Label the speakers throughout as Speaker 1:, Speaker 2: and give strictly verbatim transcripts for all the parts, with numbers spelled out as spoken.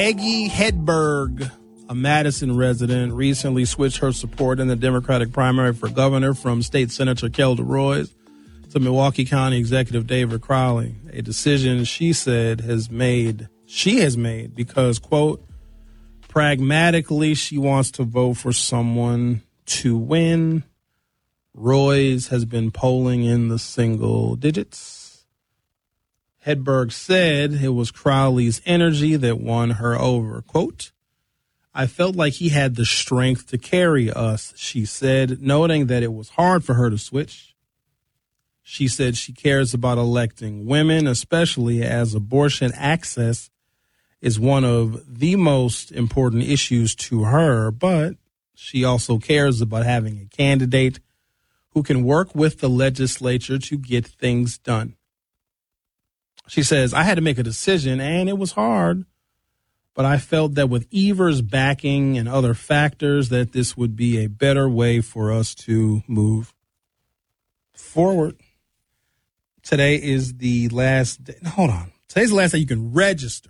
Speaker 1: Maggie Hedberg, a Madison resident, recently switched her support in the Democratic primary for governor from State Senator Kelda Roys to Milwaukee County Executive David Crowley, a decision she said has made, she has made because, quote, pragmatically, she wants to vote for someone to win. Roys has been polling in the single digits. Hedberg said it was Crowley's energy that won her over. Quote, I felt like he had the strength to carry us, she said, noting that it was hard for her to switch. She said she cares about electing women, especially as abortion access is one of the most important issues to her, but she also cares about having a candidate who can work with the legislature to get things done. She says, I had to make a decision, and it was hard, but I felt that with Evers' backing and other factors that this would be a better way for us to move forward. Today is the last day. Hold on. Today's the last day you can register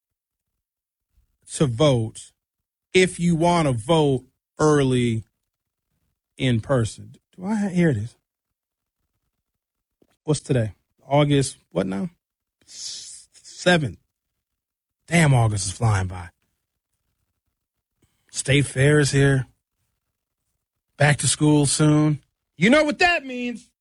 Speaker 1: to vote if you want to vote early in person. Do I have, here it is. What's today? August, what now? seventh. Damn, August is flying by. State Fair is here. Back to school soon. You know what that means.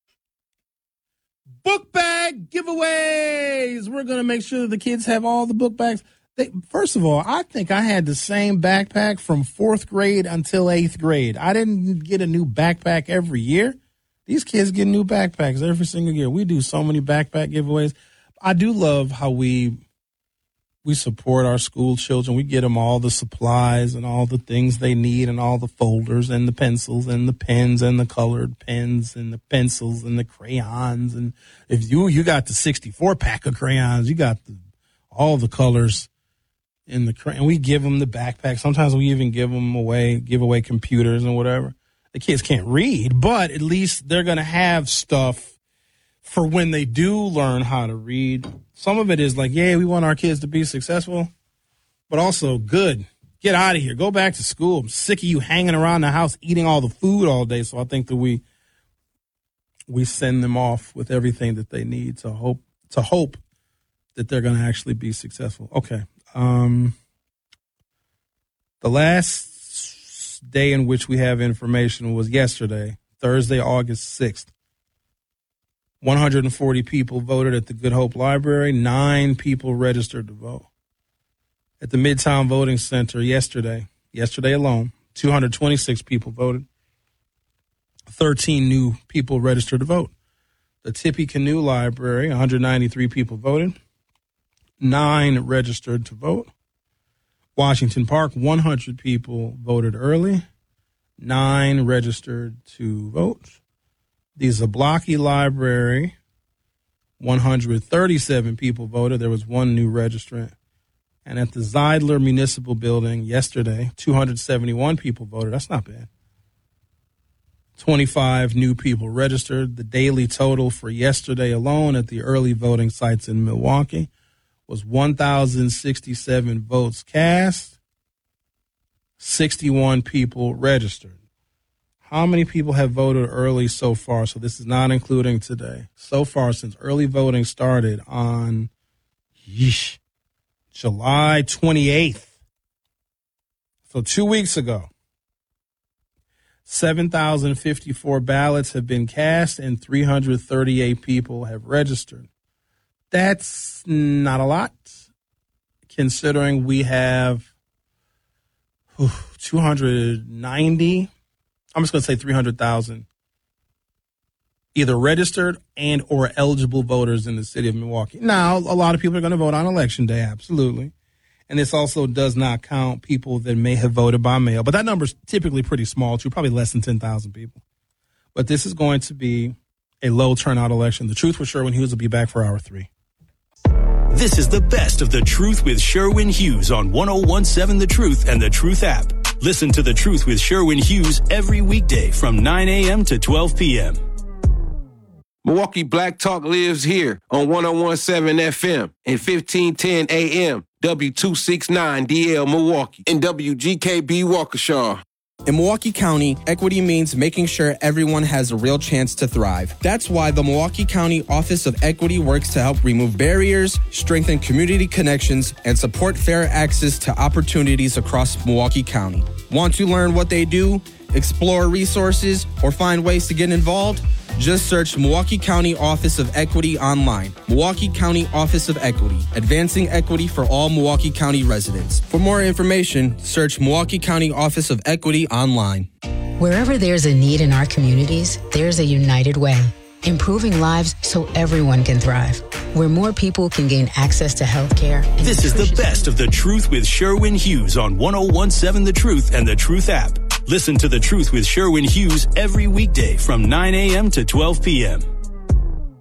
Speaker 1: Book bag giveaways. We're going to make sure that the kids have all the book bags. They, first of all, I think I had the same backpack from fourth grade until eighth grade. I didn't get a new backpack every year. These kids get new backpacks every single year. We do so many backpack giveaways. I do love how we we support our school children. We get them all the supplies and all the things they need and all the folders and the pencils and the pens and the colored pens and the pencils and the crayons. And if you you got the sixty-four pack of crayons, you got the, all the colors in the crayon. We give them the backpack. Sometimes we even give them away, give away computers and whatever. The kids can't read, but at least they're going to have stuff for when they do learn how to read. Some of it is like, yeah, we want our kids to be successful, but also good. Get out of here. Go back to school. I'm sick of you hanging around the house eating all the food all day. So I think that we we send them off with everything that they need to hope to hope that they're going to actually be successful. Okay. Um, the last day in which we have information was yesterday, Thursday, August sixth. one hundred forty people voted at the Good Hope Library. Nine people registered to vote. At the Midtown Voting Center yesterday, yesterday alone, two hundred twenty-six people voted. thirteen new people registered to vote. The Tippecanoe Library, one hundred ninety-three people voted. Nine registered to vote. Washington Park, one hundred people voted early. Nine registered to vote. The Zablocki Library, one hundred thirty-seven people voted. There was one new registrant. And at the Zeidler Municipal Building yesterday, two hundred seventy-one people voted. That's not bad. twenty-five new people registered. The daily total for yesterday alone at the early voting sites in Milwaukee was one thousand sixty-seven votes cast, sixty-one people registered. How many people have voted early so far? So this is not including today. So far, since early voting started on yeesh, July twenty-eighth, so two weeks ago, seven thousand fifty-four ballots have been cast and three hundred thirty-eight people have registered. That's not a lot, considering we have whew, two hundred ninety, I'm just going to say three hundred thousand either registered and or eligible voters in the city of Milwaukee. Now, a lot of people are going to vote on Election Day, absolutely. And this also does not count people that may have voted by mail. But that number is typically pretty small, too, probably less than ten thousand people. But this is going to be a low turnout election. The Truth with Sherwin Hughes will be back for hour three.
Speaker 2: This is the best of The Truth with Sherwin Hughes on one oh one seven The Truth and The Truth app. Listen to The Truth with Sherwin Hughes every weekday from nine a.m. to twelve p.m.
Speaker 3: Milwaukee Black Talk lives here on one oh one seven F M and fifteen ten A M. W two sixty-nine D L Milwaukee, and W G K B Waukesha.
Speaker 4: In Milwaukee County, equity means making sure everyone has a real chance to thrive. That's why the Milwaukee County Office of Equity works to help remove barriers, strengthen community connections, and support fair access to opportunities across Milwaukee County. Want to learn what they do, explore resources, or find ways to get involved? Just search Milwaukee County Office of Equity online. Milwaukee County Office of Equity, advancing equity for all Milwaukee County residents. For more information, search Milwaukee County Office of Equity online.
Speaker 5: Wherever there's a need in our communities, there's a United Way, improving lives so everyone can thrive, where more people can gain access to health care.
Speaker 2: This is the best of The Truth with Sherwin Hughes on one oh one seven The Truth and The Truth app. Listen to The Truth with Sherwin Hughes every weekday from nine a.m. to twelve p.m.